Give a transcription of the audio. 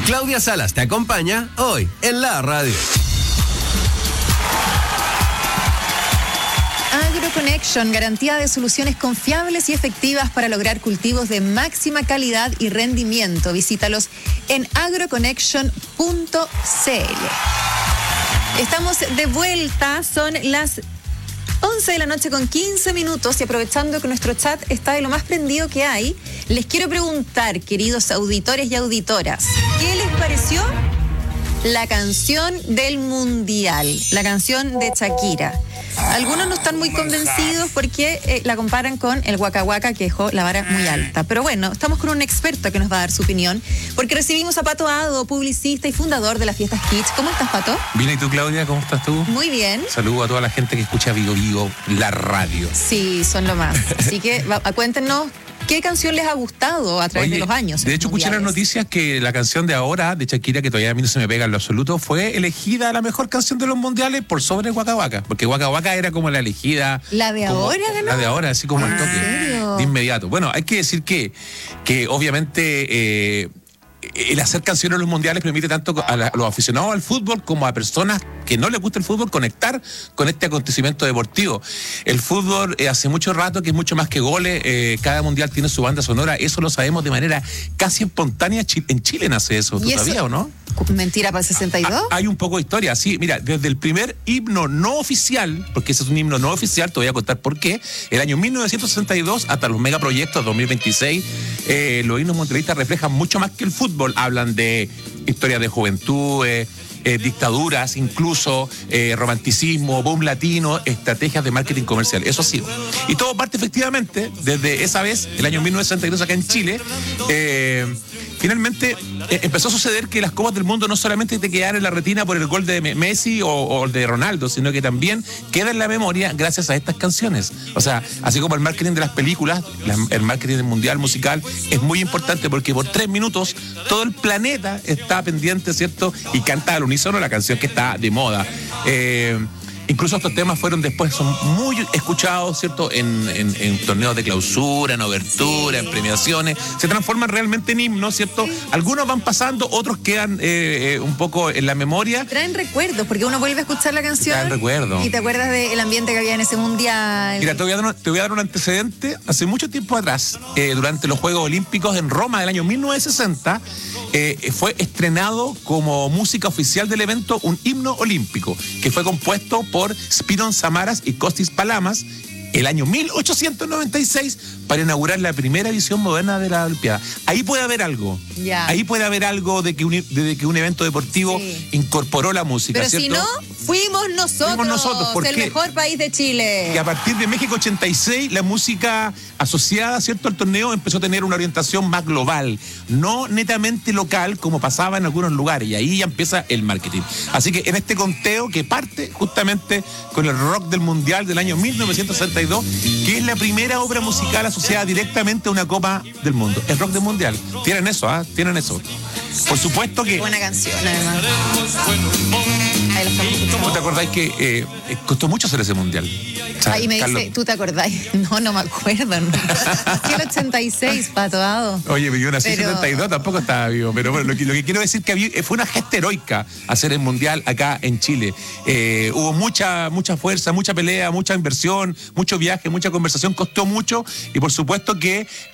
Claudia Salas te acompaña hoy en la radio. AgroConnection, garantía de soluciones confiables y efectivas para lograr cultivos de máxima calidad y rendimiento. Visítalos en agroconnection.cl. Estamos de vuelta, son las 11 de la noche con 15 minutos y aprovechando que nuestro chat está de lo más prendido que hay, les quiero preguntar, queridos auditores y auditoras, ¿qué les pareció la canción del Mundial, la canción de Shakira? Algunos no están muy convencidos porque la comparan con el Waka Waka, que dejó la vara muy alta. Pero bueno, estamos con un experto que nos va a dar su opinión, porque recibimos a Pato Ado, publicista y fundador de las Fiestas Kitsch. ¿Cómo estás, Pato? Bien, ¿y tú, Claudia? ¿Cómo estás tú? Muy bien. Saludo a toda la gente que escucha Vigo Vigo, la radio. Sí, son lo más. Así que cuéntenos qué canción les ha gustado a través de los años. De hecho, escuché las noticias que la canción de ahora, de Shakira, que todavía a mí no se me pega en lo absoluto, fue elegida la mejor canción de los mundiales por sobre Waka Waka. Porque Waka Waka era como la elegida. ¿La de ahora, no? La de ahora, así como el toque. ¿Serio? De inmediato. Bueno, hay que decir que obviamente el hacer canciones en los mundiales permite tanto a los aficionados al fútbol como a personas que no les gusta el fútbol conectar con este acontecimiento deportivo. El fútbol hace mucho rato que es mucho más que goles, cada mundial tiene su banda sonora, eso lo sabemos de manera casi espontánea. En Chile nace eso, ¿tú sabías o no? ¿Mentira para el 62? Hay un poco de historia, sí. Mira, desde el primer himno no oficial, porque ese es un himno no oficial, te voy a contar por qué, el año 1962 hasta los megaproyectos 2026, los himnos mundialistas reflejan mucho más que el fútbol. Hablan de historia de juventud, dictaduras, incluso romanticismo, boom latino, estrategias de marketing comercial. Eso sí. Y todo parte efectivamente desde esa vez, el año 1962 acá en Chile. Finalmente empezó a suceder que las Copas del Mundo no solamente te quedan en la retina por el gol de Messi o de Ronaldo, sino que también queda en la memoria gracias a estas canciones. O sea, así como el marketing de las películas, el marketing del mundial musical es muy importante porque por 3 minutos todo el planeta está pendiente, ¿cierto? Y canta al unísono la canción que está de moda. Incluso estos temas fueron después, son muy escuchados, ¿cierto? En torneos de clausura, en obertura, en premiaciones. Se transforman realmente en himnos, ¿cierto? Algunos van pasando, otros quedan un poco en la memoria. Traen recuerdos, porque uno vuelve a escuchar la canción. Traen recuerdos. Y te acuerdas del ambiente que había en ese mundial. Mira, te voy a dar un antecedente. Hace mucho tiempo atrás, durante los Juegos Olímpicos en Roma del año 1960, fue estrenado como música oficial del evento un himno olímpico, que fue compuesto por Spiron Samaras y Kostis Palamas el año 1896 para inaugurar la primera edición moderna de la Olimpiada. Ahí puede haber algo. Ya. Ahí puede haber algo de que un evento deportivo incorporó la música. Pero ¿cierto? si no, fuimos nosotros ¿Por el qué? mejor país de Chile. Y a partir de México 86, la música asociada, ¿cierto?, al torneo empezó a tener una orientación más global, no netamente local como pasaba en algunos lugares, y ahí ya empieza el marketing. Así que en este conteo que parte justamente con el rock del Mundial del año 1962, que es la primera obra musical asociada directamente a una Copa del Mundo. El rock del Mundial. Tienen eso, Tienen eso. Por supuesto que... Buena canción, además. Ahí la estamos escuchando. ¿Tú te acordáis que costó mucho hacer ese mundial? O sea, Ahí me Carlos... dice, ¿tú te acordáis? No me acuerdo. No. Sí, el 86, Pato Ado. Oye, yo nací en 72, tampoco estaba vivo. Pero bueno, lo que quiero decir que fue una gesta heroica hacer el mundial acá en Chile. Hubo mucha fuerza, mucha pelea, mucha inversión, mucho viaje, mucha conversación, costó mucho. Y por supuesto que